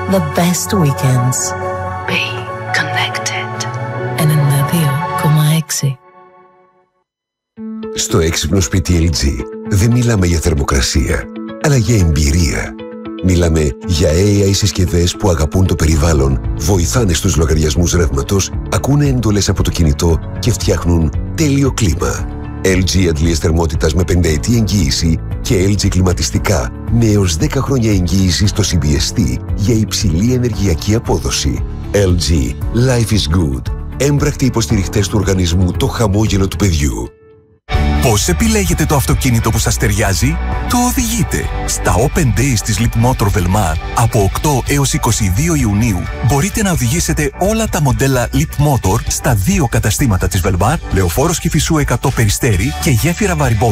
The best weekends. Be connected. 92,6. Στο έξυπνο σπίτι LG δεν μιλάμε για θερμοκρασία, αλλά για εμπειρία. Μιλάμε για AI συσκευές που αγαπούν το περιβάλλον, βοηθάνε στους λογαριασμούς ρεύματος, ακούνε εντολές από το κινητό και φτιάχνουν τέλειο κλίμα. LG αντλίες θερμότητας με 5 ετή εγγύηση και LG κλιματιστικά με έως 10 χρόνια εγγύηση στο CBST για υψηλή ενεργειακή απόδοση. LG. Life is good. Έμπρακτοι υποστηριχτές του οργανισμού Το Χαμόγελο του Παιδιού. Πώς επιλέγετε το αυτοκίνητο που σας ταιριάζει? Το οδηγείτε. Στα Open Days της Leapmotor Velmar από 8 έως 22 Ιουνίου μπορείτε να οδηγήσετε όλα τα μοντέλα Leapmotor στα 2 καταστήματα της Velmar, Λεωφόρος Κηφισού 100 Περιστέρι και Γέφυρα Βαριμπό.